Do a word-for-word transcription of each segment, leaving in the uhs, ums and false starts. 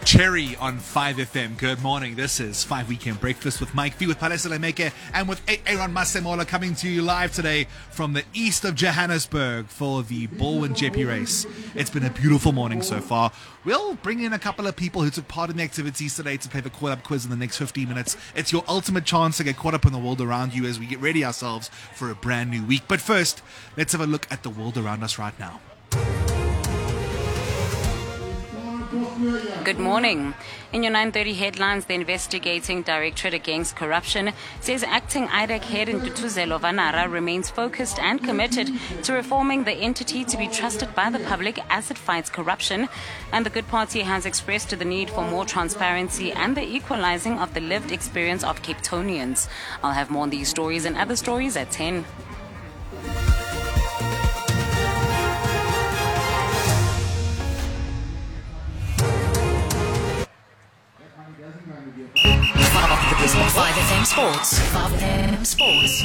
Cherry on five F M. Good morning. This is five Weekend Breakfast with Mike V, with Palesa Lemeke, and with Aaron Masemola, coming to you live today from the east of Johannesburg for the Baldwin Jeppy race. It's been a beautiful morning so far. We'll bring in a couple of people who took part in the activities today to play the call-up quiz in the next fifteen minutes. It's your ultimate chance to get caught up in the world around you as we get ready ourselves for a brand new week. But first, let's have a look at the world around us right now. Good morning. In your nine thirty headlines, the Investigating Directorate Against Corruption says acting I D A C head Ntutuzelo Vanara remains focused and committed to reforming the entity to be trusted by the public as it fights corruption. And the Good Party has expressed the need for more transparency and the equalizing of the lived experience of Cape Townians. I'll have more on these stories and other stories at ten. five F M Sports. five F M Sports.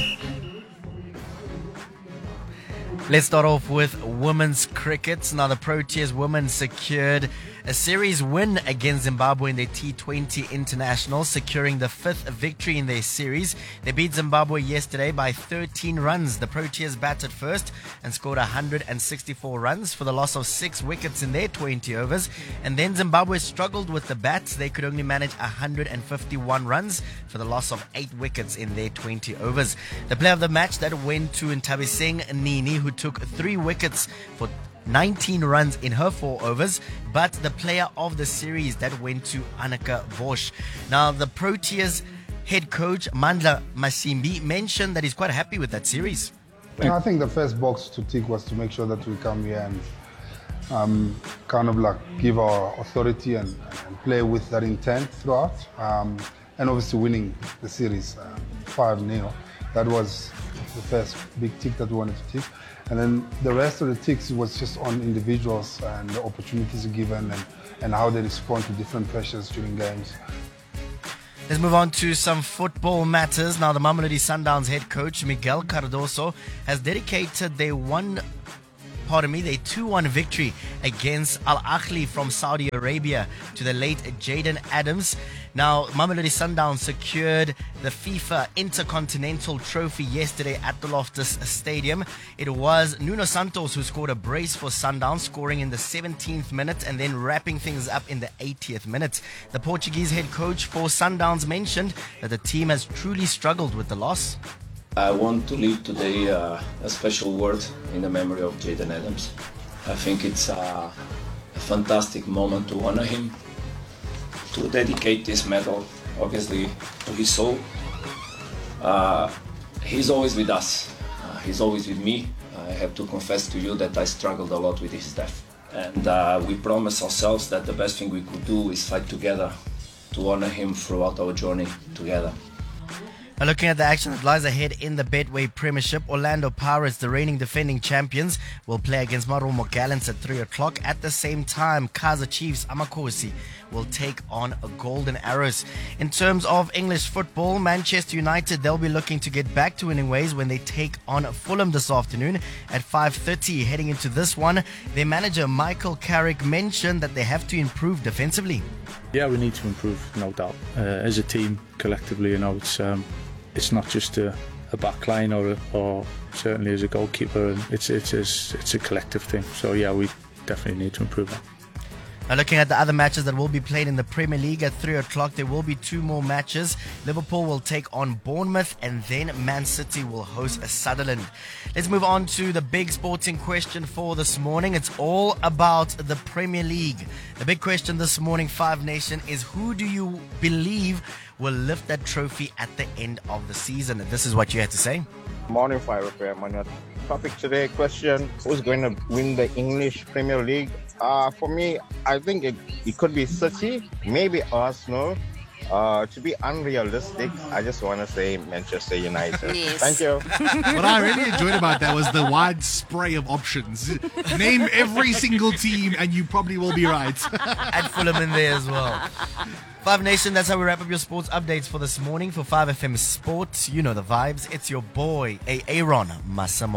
Let's start off with women's cricket. Now, the Proteas women secured a series win against Zimbabwe in their T twenty International, securing the fifth victory in their series. They beat Zimbabwe yesterday by thirteen runs. The Proteas batted first and scored one hundred sixty-four runs for the loss of six wickets in their twenty overs. And then Zimbabwe struggled with the bats. They could only manage one hundred fifty-one runs for the loss of eight wickets in their twenty overs. The player of the match that went to Ntabiseng Nini, who took three wickets for nineteen runs in her four overs, but the player of the series that went to Annika Bosch. Now, the Proteas head coach Mandla Masimbi mentioned that he's quite happy with that series. I think the first box to tick was to make sure that we come here and um, kind of like give our authority and, and play with that intent throughout, um, and obviously winning the series uh, five nil. That was the first big tick that we wanted to tick. And then the rest of the ticks was just on individuals and the opportunities given and, and how they respond to different pressures during games. Let's move on to some football matters. Now, the Mamelodi Sundowns head coach Miguel Cardoso has dedicated their one Pardon me, their two one victory against Al Ahly from Saudi Arabia to the late Jaden Adams. Now, Mamelodi Sundowns secured the FIFA Intercontinental Trophy yesterday at the Loftus Stadium. It was Nuno Santos who scored a brace for Sundowns, scoring in the seventeenth minute and then wrapping things up in the eightieth minute. The Portuguese head coach for Sundowns mentioned that the team has truly struggled with the loss. I want to leave today uh, a special word in the memory of Jaden Adams. I think it's a, a fantastic moment to honor him, to dedicate this medal, obviously, to his soul. Uh, he's always with us. Uh, he's always with me. I have to confess to you that I struggled a lot with his death. And uh, we promised ourselves that the best thing we could do is fight together to honor him throughout our journey together. Now, looking at the action that lies ahead in the Betway Premiership, Orlando Pirates, the reigning defending champions, will play against Marumo Gallants at three o'clock. At the same time, Kaizer Chiefs Amakosi will take on Golden Arrows. In terms of English football, Manchester United, they'll be looking to get back to winning ways when they take on Fulham this afternoon at five thirty. Heading into this one, their manager Michael Carrick mentioned that they have to improve defensively. Yeah, we need to improve, no doubt. Uh, as a team, collectively, you know, it's um, it's not just a, a back line or, a, or certainly as a goalkeeper. It's it's it's it's a collective thing. So yeah, we definitely need to improve that. Now, looking at the other matches that will be played in the Premier League at three o'clock, there will be two more matches. Liverpool will take on Bournemouth, and then Man City will host Sunderland. Let's move on to the big sporting question for this morning. It's all about the Premier League. The big question this morning, Five Nation, is who do you believe will lift that trophy at the end of the season? And this is what you had to say. Morning, five F M. On your topic today, question: who's going to win the English Premier League? Uh, for me, I think it, it could be City, maybe Arsenal. Uh, to be unrealistic, I just want to say Manchester United. Yes. Thank you. What I really enjoyed about that was the wide spray of options. Name every single team and you probably will be right. Add Fulham in there as well. Five Nation, that's how we wrap up your sports updates for this morning. For five F M Sports, you know the vibes. It's your boy, Aaron Masemola.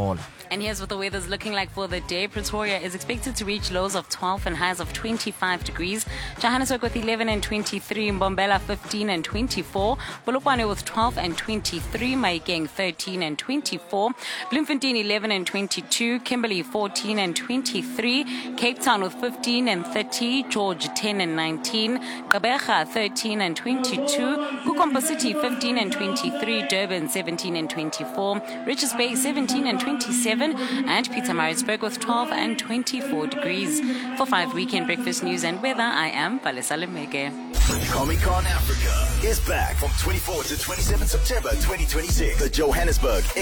And here's what the weather's looking like for the day. Pretoria is expected to reach lows of twelve and highs of twenty-five degrees. Johannesburg with eleven and twenty-three. Mbombela fifteen and twenty-four. Polokwane with twelve and twenty-three. Mahikeng thirteen and twenty-four. Bloemfontein eleven and twenty-two. Kimberley fourteen and twenty-three. Cape Town with fifteen and thirty. George ten and nineteen. Gqeberha thirteen and twenty-two. Kukompo City fifteen and twenty-three. Durban seventeen and twenty-four. Richards Bay seventeen and twenty-seven. And Pietermaritzburg with twelve and twenty-four degrees. For five Weekend Breakfast News and Weather, I am Palesa Lemeke. Comic-Con Africa is back from twenty-fourth to twenty-seventh September twenty twenty-six. The Johannesburg